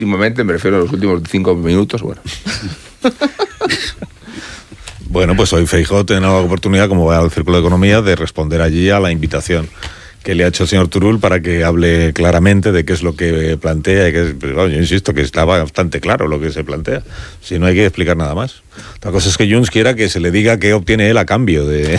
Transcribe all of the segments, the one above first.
Últimamente, me refiero a los últimos 5 minutos, bueno. Bueno, pues hoy Feijóo tiene la oportunidad, como va al Círculo de Economía, de responder allí a la invitación que le ha hecho el señor Turull para que hable claramente de qué es lo que plantea. Y que, yo insisto que está bastante claro lo que se plantea. Si no hay que explicar nada más. Otra cosa es que Junts quiera que se le diga qué obtiene él a cambio de...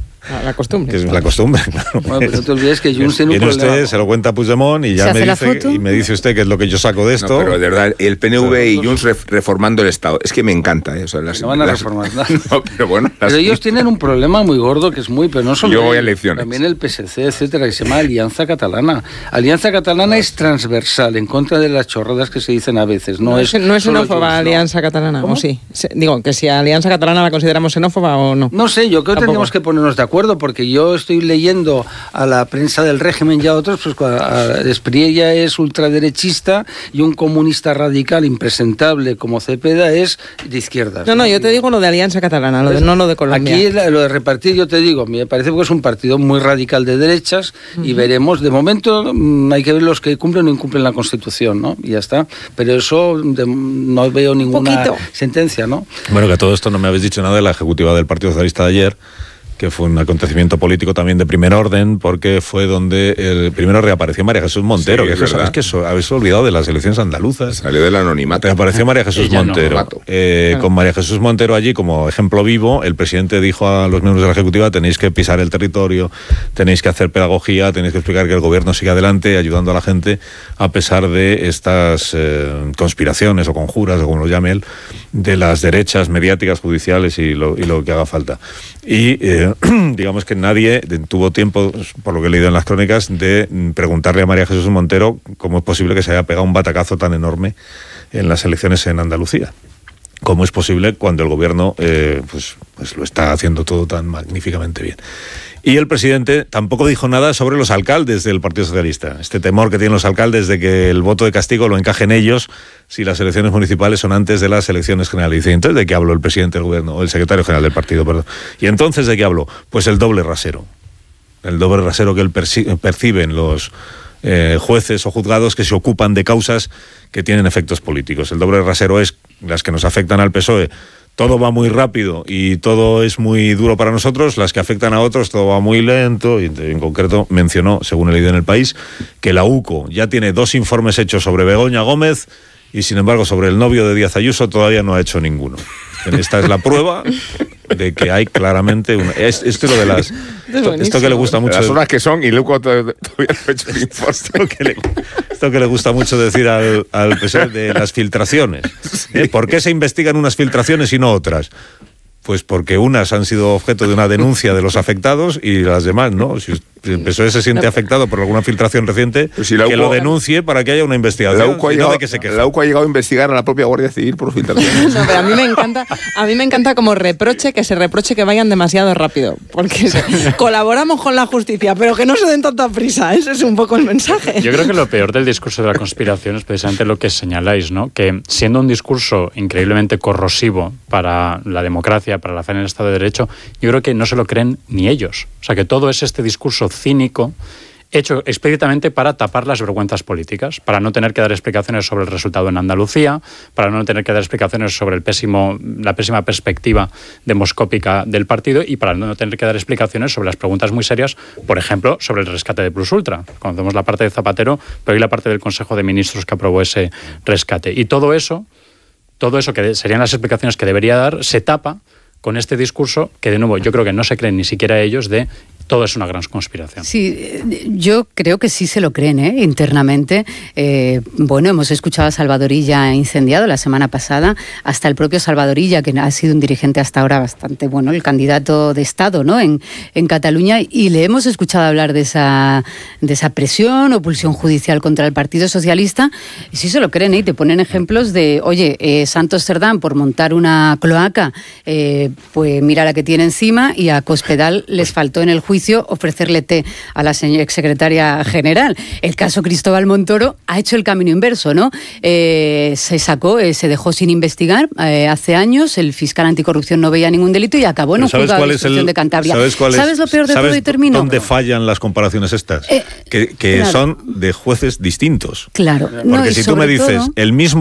La costumbre. Que es la costumbre, claro. Bueno, pero no te olvides que Junts tiene un viene problema. usted, se lo cuenta a Puigdemont y ya me dice usted qué es lo que yo saco de esto. No, pero de verdad, el PNV y Junts reformando el Estado. Es que me encanta eso. No van a reformar nada. No, pero bueno. Pero ellos tienen un problema muy gordo que es pero no solo yo voy a elecciones. También el PSC, etcétera, que se llama Alianza Catalana. Alianza Catalana es transversal, en contra de las chorradas que se dicen a veces. No es xenófoba Alianza Catalana, ¿o sí? Digo, que si Alianza Catalana la consideramos xenófoba o no. No sé, yo creo que tendríamos que ponernos de acuerdo, porque yo estoy leyendo a la prensa del régimen y a otros, pues Espriella es ultraderechista y un comunista radical impresentable como Cepeda es de izquierdas. No, yo te digo lo de Alianza Catalana, no lo de Colombia. Aquí lo de repartir, yo te digo, me parece que es un partido muy radical de derechas y veremos, de momento hay que ver los que cumplen o incumplen la Constitución, ¿no? Y ya está. Pero eso no veo ninguna sentencia, ¿no? Bueno, que a todo esto no me habéis dicho nada de la ejecutiva del Partido Socialista de ayer, que fue un acontecimiento político también de primer orden, porque fue donde primero reapareció María Jesús Montero, sí, que eso habéis olvidado de las elecciones andaluzas. Salió del anonimato. Reapareció María Jesús Montero. Con María Jesús Montero allí como ejemplo vivo, el presidente dijo a los miembros de la Ejecutiva: tenéis que pisar el territorio, tenéis que hacer pedagogía, tenéis que explicar que el gobierno sigue adelante, ayudando a la gente, a pesar de estas conspiraciones o conjuras, o como lo llame él, de las derechas mediáticas, judiciales y lo que haga falta. Y digamos que nadie tuvo tiempo, por lo que he leído en las crónicas, de preguntarle a María Jesús Montero cómo es posible que se haya pegado un batacazo tan enorme en las elecciones en Andalucía. ¿Cómo es posible cuando el gobierno pues lo está haciendo todo tan magníficamente bien? Y el presidente tampoco dijo nada sobre los alcaldes del Partido Socialista. Este temor que tienen los alcaldes de que el voto de castigo lo encajen ellos si las elecciones municipales son antes de las elecciones generales. Y dice, ¿entonces de qué habló el presidente del gobierno? O el secretario general del partido, perdón. ¿Y entonces de qué habló? Pues el doble rasero. El doble rasero que él perciben los jueces o juzgados que se ocupan de causas que tienen efectos políticos. El doble rasero es las que nos afectan al PSOE. Todo va muy rápido y todo es muy duro para nosotros. Las que afectan a otros, todo va muy lento. Y en concreto mencionó, según he leído en El País, que la UCO ya tiene 2 informes hechos sobre Begoña Gómez y, sin embargo, sobre el novio de Díaz Ayuso todavía no ha hecho ninguno. Esta es la prueba de que hay claramente esto es lo de las... Esto que le gusta mucho... Las horas que son y luego todavía no ha hecho el informe. Esto que le gusta mucho decir al PSOE de las filtraciones. ¿Por qué se investigan unas filtraciones y no otras? Pues porque unas han sido objeto de una denuncia de los afectados y las demás no. Si el PSOE se siente afectado por alguna filtración reciente, si que lo denuncie para que haya una investigación. La UCO ha llegado a investigar a la propia Guardia Civil por filtraciones. No, pero a mí me encanta como que se reproche que vayan demasiado rápido, porque colaboramos con la justicia, pero que no se den tanta prisa. Ese es un poco el mensaje. Yo creo que lo peor del discurso de la conspiración es precisamente lo que señaláis, ¿no? Que siendo un discurso increíblemente corrosivo para la democracia, para la fe en el Estado de Derecho, yo creo que no se lo creen ni ellos. O sea, que todo es este discurso cínico hecho explícitamente para tapar las vergüenzas políticas, para no tener que dar explicaciones sobre el resultado en Andalucía, para no tener que dar explicaciones sobre la pésima perspectiva demoscópica del partido y para no tener que dar explicaciones sobre las preguntas muy serias, por ejemplo, sobre el rescate de Plus Ultra. Conocemos la parte de Zapatero, pero hay la parte del Consejo de Ministros que aprobó ese rescate. Y todo eso que serían las explicaciones que debería dar, se tapa con este discurso que, de nuevo, yo creo que no se creen ni siquiera ellos de todo es una gran conspiración. Sí, yo creo que sí se lo creen, internamente. Bueno, hemos escuchado a Salvador Illa incendiado la semana pasada, hasta el propio Salvador Illa, que ha sido un dirigente hasta ahora bastante bueno, el candidato de Estado, ¿no? en Cataluña, y le hemos escuchado hablar de esa presión o pulsión judicial contra el Partido Socialista, y sí se lo creen, y te ponen ejemplos de, oye, Santos Cerdán por montar una cloaca, pues mira la que tiene encima, y a Cospedal les faltó en el juicio ofrecerle té a la exsecretaria general. El caso Cristóbal Montoro ha hecho el camino inverso, ¿no? Se dejó sin investigar hace años, el fiscal anticorrupción no veía ningún delito y acabó en un juzgado de instrucción de Cantabria. ¿Sabes lo peor de todo? Y termino. ¿Dónde fallan las comparaciones estas? Que claro, son de jueces distintos. Claro. Porque si tú me dices, el mismo